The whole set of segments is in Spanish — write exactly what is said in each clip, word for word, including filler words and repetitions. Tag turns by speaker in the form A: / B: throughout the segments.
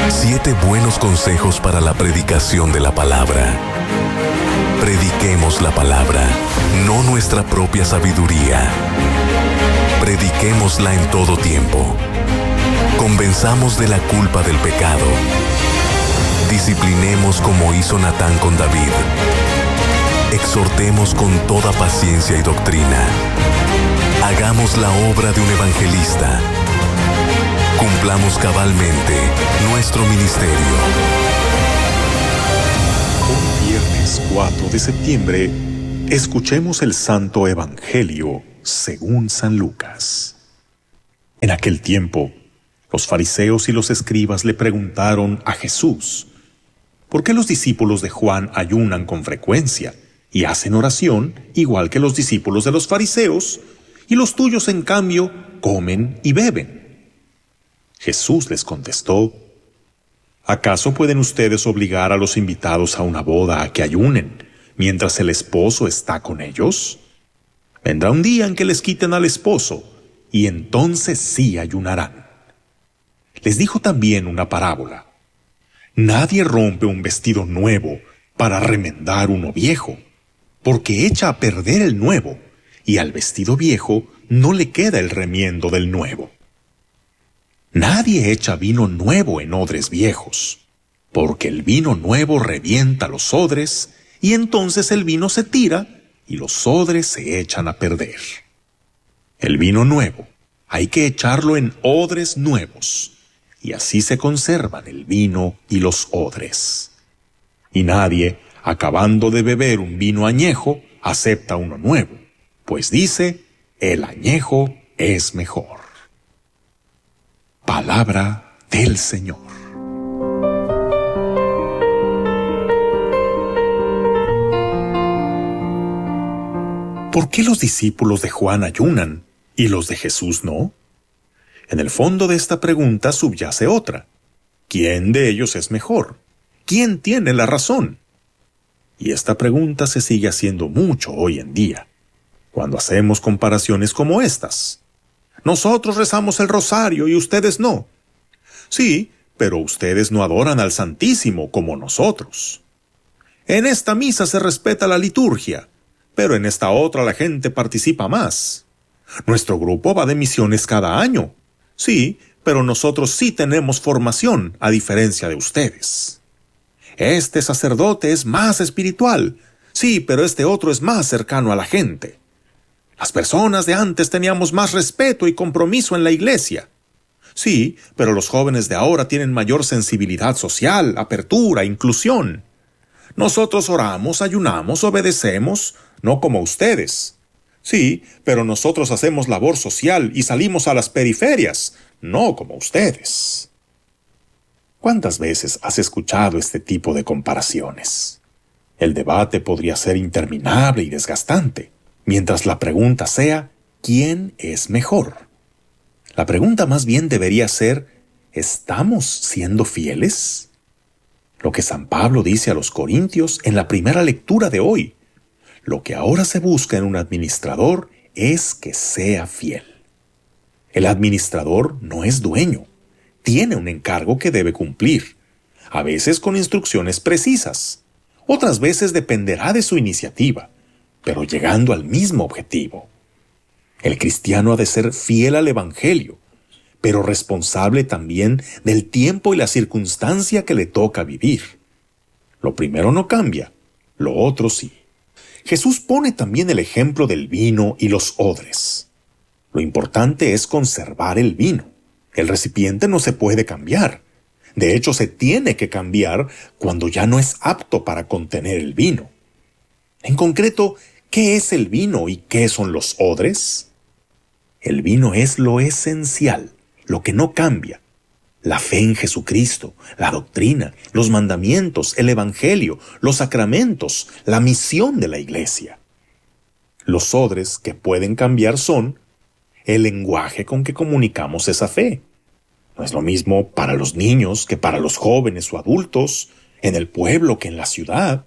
A: Siete buenos consejos para la predicación de la palabra. Prediquemos la palabra, no nuestra propia sabiduría. Prediquémosla en todo tiempo. Convenzamos de la culpa del pecado. Disciplinemos como hizo Natán con David. Exhortemos con toda paciencia y doctrina. Hagamos la obra de un evangelista. Cumplamos cabalmente nuestro ministerio.
B: Hoy, viernes cuatro de septiembre, escuchemos el Santo Evangelio según San Lucas. En aquel tiempo, los fariseos y los escribas le preguntaron a Jesús: ¿por qué los discípulos de Juan ayunan con frecuencia y hacen oración igual que los discípulos de los fariseos, y los tuyos, en cambio, comen y beben? Jesús les contestó: ¿acaso pueden ustedes obligar a los invitados a una boda a que ayunen mientras el esposo está con ellos? Vendrá un día en que les quiten al esposo, y entonces sí ayunarán. Les dijo también una parábola: nadie rompe un vestido nuevo para remendar uno viejo, porque echa a perder el nuevo, y al vestido viejo no le queda el remiendo del nuevo. Nadie echa vino nuevo en odres viejos, porque el vino nuevo revienta los odres, y entonces el vino se tira, y los odres se echan a perder. El vino nuevo hay que echarlo en odres nuevos, y así se conservan el vino y los odres. Y nadie, acabando de beber un vino añejo, acepta uno nuevo, pues dice: el añejo es mejor. Palabra del Señor. ¿Por qué los discípulos de Juan ayunan y los de Jesús no? En el fondo de esta pregunta subyace otra: ¿quién de ellos es mejor? ¿Quién tiene la razón? Y esta pregunta se sigue haciendo mucho hoy en día, cuando hacemos comparaciones como estas. Nosotros rezamos el rosario y ustedes no. Sí, pero ustedes no adoran al Santísimo como nosotros. En esta misa se respeta la liturgia, pero en esta otra la gente participa más. Nuestro grupo va de misiones cada año. Sí, pero nosotros sí tenemos formación, a diferencia de ustedes. Este sacerdote es más espiritual. Sí, pero este otro es más cercano a la gente. Las personas de antes teníamos más respeto y compromiso en la iglesia. Sí, pero los jóvenes de ahora tienen mayor sensibilidad social, apertura, inclusión. Nosotros oramos, ayunamos, obedecemos, no como ustedes. Sí, pero nosotros hacemos labor social y salimos a las periferias, no como ustedes. ¿Cuántas veces has escuchado este tipo de comparaciones? El debate podría ser interminable y desgastante, mientras la pregunta sea: ¿quién es mejor? La pregunta más bien debería ser: ¿estamos siendo fieles? Lo que San Pablo dice a los Corintios en la primera lectura de hoy: lo que ahora se busca en un administrador es que sea fiel. El administrador no es dueño, tiene un encargo que debe cumplir, a veces con instrucciones precisas, otras veces dependerá de su iniciativa, pero llegando al mismo objetivo. El cristiano ha de ser fiel al Evangelio, pero responsable también del tiempo y la circunstancia que le toca vivir. Lo primero no cambia, lo otro sí. Jesús pone también el ejemplo del vino y los odres. Lo importante es conservar el vino. El recipiente no se puede cambiar. De hecho, se tiene que cambiar cuando ya no es apto para contener el vino. En concreto, ¿qué es el vino y qué son los odres? El vino es lo esencial, lo que no cambia. La fe en Jesucristo, la doctrina, los mandamientos, el Evangelio, los sacramentos, la misión de la Iglesia. Los odres que pueden cambiar son el lenguaje con que comunicamos esa fe. No es lo mismo para los niños que para los jóvenes o adultos, en el pueblo que en la ciudad.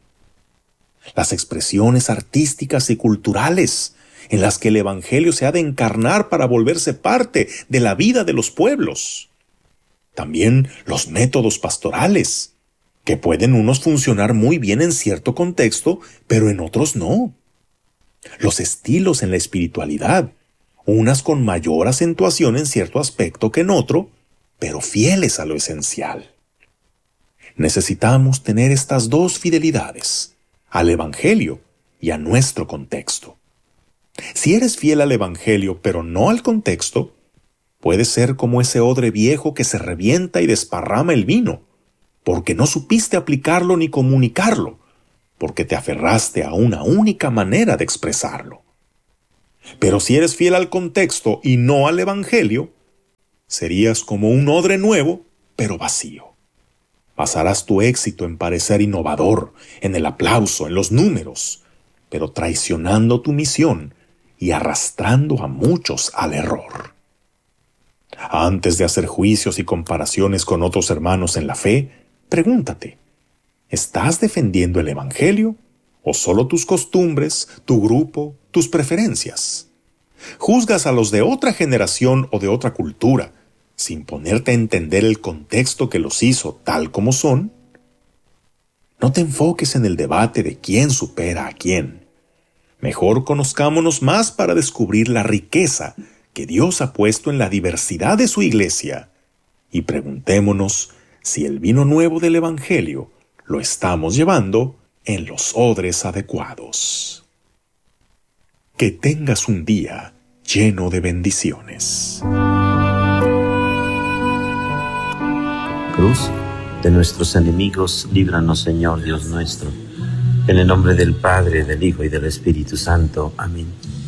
B: Las expresiones artísticas y culturales en las que el Evangelio se ha de encarnar para volverse parte de la vida de los pueblos. También los métodos pastorales, que pueden unos funcionar muy bien en cierto contexto, pero en otros no. Los estilos en la espiritualidad, unas con mayor acentuación en cierto aspecto que en otro, pero fieles a lo esencial. Necesitamos tener estas dos fidelidades, al Evangelio y a nuestro contexto. Si eres fiel al Evangelio pero no al contexto, puedes ser como ese odre viejo que se revienta y desparrama el vino, porque no supiste aplicarlo ni comunicarlo, porque te aferraste a una única manera de expresarlo. Pero si eres fiel al contexto y no al Evangelio, serías como un odre nuevo, pero vacío. Pasarás tu éxito en parecer innovador, en el aplauso, en los números, pero traicionando tu misión y arrastrando a muchos al error. Antes de hacer juicios y comparaciones con otros hermanos en la fe, pregúntate, ¿estás defendiendo el Evangelio o solo tus costumbres, tu grupo, tus preferencias? ¿Juzgas a los de otra generación o de otra cultura, sin ponerte a entender el contexto que los hizo tal como son? No te enfoques en el debate de quién supera a quién. Mejor conozcámonos más para descubrir la riqueza que Dios ha puesto en la diversidad de su iglesia y preguntémonos si el vino nuevo del Evangelio lo estamos llevando en los odres adecuados. Que tengas un día lleno de bendiciones.
C: Cruz de nuestros enemigos, líbranos, Señor Dios nuestro. En el nombre del Padre, del Hijo y del Espíritu Santo. Amén.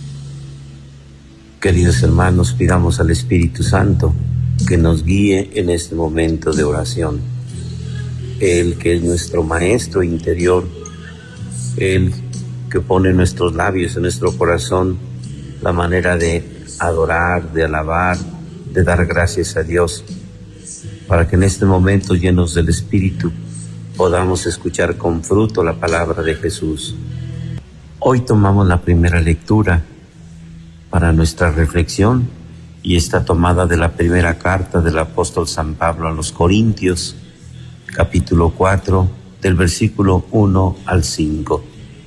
C: Queridos hermanos, pidamos al Espíritu Santo que nos guíe en este momento de oración. Él que es nuestro Maestro interior, Él que pone en nuestros labios, en nuestro corazón, la manera de adorar, de alabar, de dar gracias a Dios, para que en este momento, llenos del Espíritu, podamos escuchar con fruto la palabra de Jesús. Hoy tomamos la primera lectura para nuestra reflexión y está tomada de la primera carta del apóstol San Pablo a los Corintios, capítulo cuatro, del versículo uno al cinco.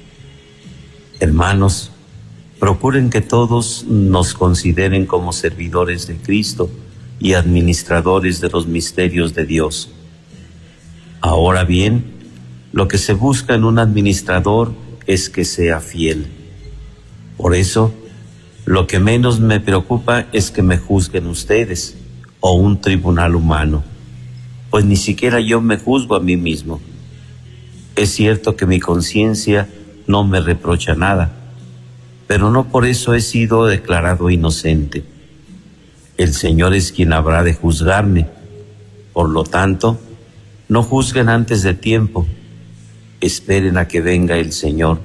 C: Hermanos, procuren que todos nos consideren como servidores de Cristo y administradores de los misterios de Dios. Ahora bien, lo que se busca en un administrador es que sea fiel. Por eso, lo que menos me preocupa es que me juzguen ustedes o un tribunal humano, pues ni siquiera yo me juzgo a mí mismo. Es cierto que mi conciencia no me reprocha nada, pero no por eso he sido declarado inocente. El Señor es quien habrá de juzgarme. Por lo tanto, no juzguen antes de tiempo. Esperen a que venga el Señor.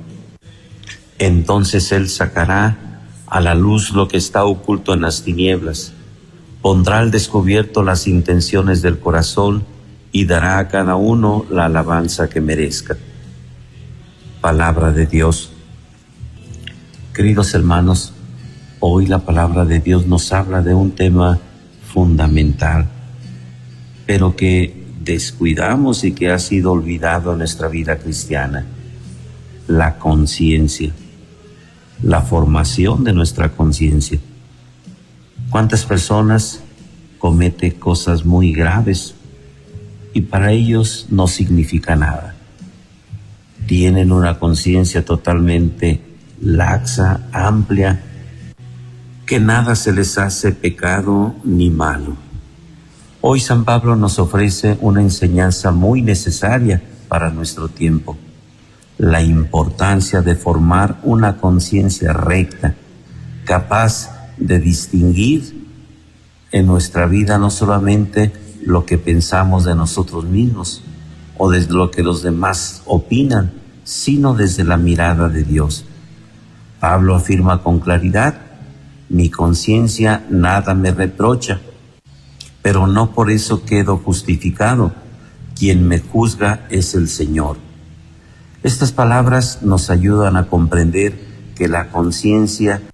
C: Entonces Él sacará a la luz lo que está oculto en las tinieblas, pondrá al descubierto las intenciones del corazón y dará a cada uno la alabanza que merezca. Palabra de Dios. Queridos hermanos, hoy la palabra de Dios nos habla de un tema fundamental, pero que descuidamos y que ha sido olvidado en nuestra vida cristiana: la conciencia, la formación de nuestra conciencia. ¿Cuántas personas cometen cosas muy graves y para ellos no significa nada? Tienen una conciencia totalmente laxa, amplia, que nada se les hace pecado ni malo. Hoy San Pablo nos ofrece una enseñanza muy necesaria para nuestro tiempo: la importancia de formar una conciencia recta, capaz de distinguir en nuestra vida no solamente lo que pensamos de nosotros mismos o desde lo que los demás opinan, sino desde la mirada de Dios. Pablo afirma con claridad: mi conciencia nada me reprocha, pero no por eso quedo justificado. Quien me juzga es el Señor. Estas palabras nos ayudan a comprender que la conciencia